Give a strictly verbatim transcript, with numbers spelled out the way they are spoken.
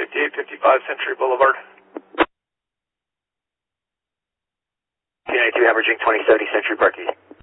fifty-eight fifty-five Century Boulevard. two ninety-two averaging twenty seventy Century Park East.